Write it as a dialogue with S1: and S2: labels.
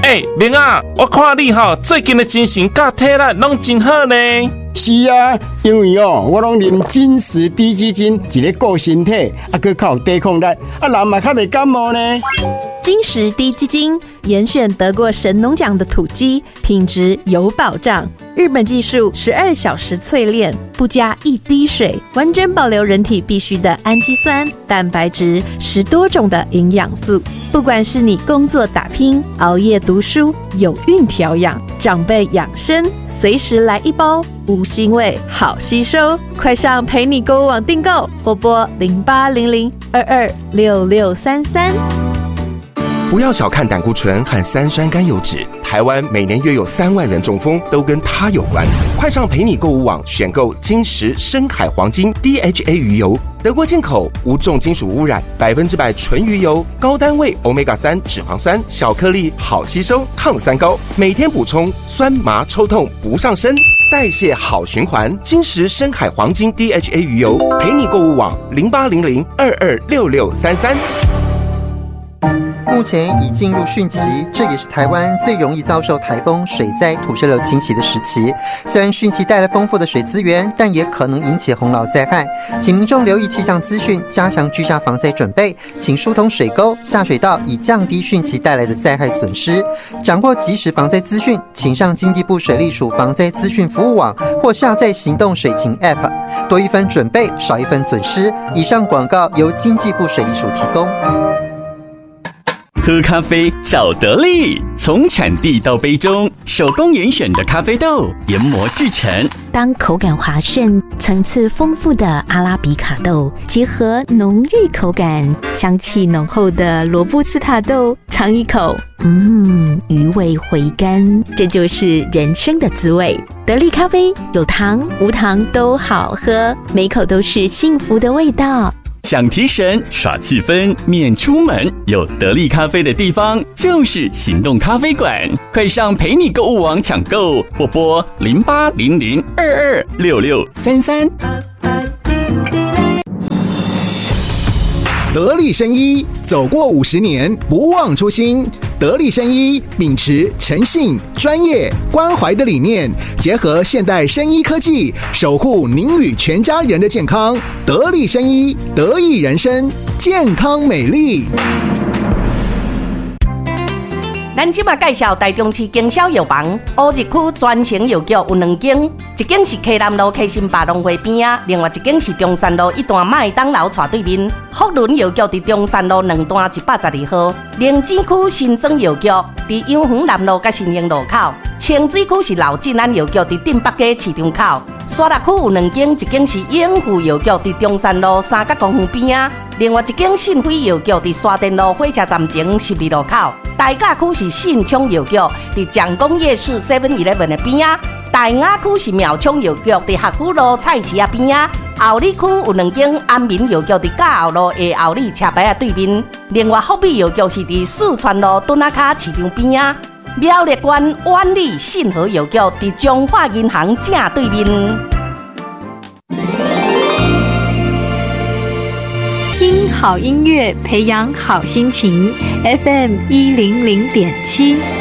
S1: 明啊，我看你最近的精神甲体力拢真好呢。
S2: 是啊，因为我拢啉金石低基金，一个顾身体，佮较有抵抗力，人嘛较袂感冒呢。
S3: 金石低基金严选得过神农奖的土鸡，品质有保障。日本技术12小时淬炼，不加一滴水，完整保留人体必需的氨基酸、蛋白质，10多种的营养素。不管是你工作打拼、熬夜读书、有孕调养、长辈养生，随时来一包，无腥味，好吸收。快上陪你购物网订购，或拨0800226633。
S4: 不要小看胆固醇和三酸甘油酯，台湾每年约有3万人中风，都跟它有关。快上陪你购物网选购金石深海黄金 DHA 鱼油，德国进口，无重金属污染，100%纯鱼油，高单位 Omega-3 脂肪酸，小颗粒，好吸收，抗三高，每天补充，酸麻抽痛不上身，代谢好循环。金石深海黄金 DHA 鱼油，陪你购物网0800226633。
S5: 目前已进入汛期，这也是台湾最容易遭受台风、水灾、土石流侵袭的时期。虽然汛期带来丰富的水资源，但也可能引起洪涝灾害，请民众留意气象资讯，加强居家防灾准备，请疏通水沟、下水道，以降低汛期带来的灾害损失。掌握即时防灾资讯，请上经济部水利署防灾资讯服务网，或下载行动水情 App， 多一分准备，少一分损失。以上广告由经济部水利署提供。
S6: 喝咖啡找得力，从产地到杯中，手工严选的咖啡豆研磨制成。
S7: 当口感滑顺、层次丰富的阿拉比卡豆结合浓郁口感、香气浓厚的罗布斯塔豆，尝一口，余味回甘，这就是人生的滋味。得力咖啡有糖无糖都好喝，每口都是幸福的味道。
S6: 想提神耍气氛免出门，有得力咖啡的地方就是行动咖啡馆。快上陪你购物网抢购，或拨0800226633。
S8: 得力生医走过50年，不忘初心。得力生医秉持诚信、专业、关怀的理念，结合现代生医科技，守护您与全家人的健康。得力生医，得益人生，健康美丽。
S9: 咱即马介绍台中市经销药房，乌日区专营药局有2间，一间是溪南路溪心坝农会边啊，另外一间是中山路一段麦当劳斜对面。福伦药局伫中山路2段112号，灵芝区新庄药局伫永恒南路甲新营路口，清水区是老进安药局伫镇北街市场口。沙鹿区有2间，一间是永富药局伫中山路三角公园边啊，另外一间信辉药局伫沙田路火车站前12路口。大甲区是信昌药局伫蒋公夜市 7-11 的边啊，大雅区是苗昌药局伫学府路菜市啊边啊，后里区有2间安民药局伫嘉后路的后里车牌啊对面，另外福美药局是伫四川路墩仔卡市场边啊，苗栗县万里信和药局伫中华银行正对面。
S10: 听好音乐，培养好心情。FM100.7。